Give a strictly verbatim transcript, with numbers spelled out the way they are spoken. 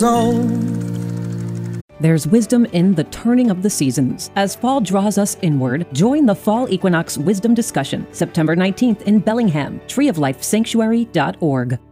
There's wisdom in the turning of the seasons. As fall draws us inward, join the Fall Equinox Wisdom Discussion, September nineteenth in Bellingham, tree of life sanctuary dot org.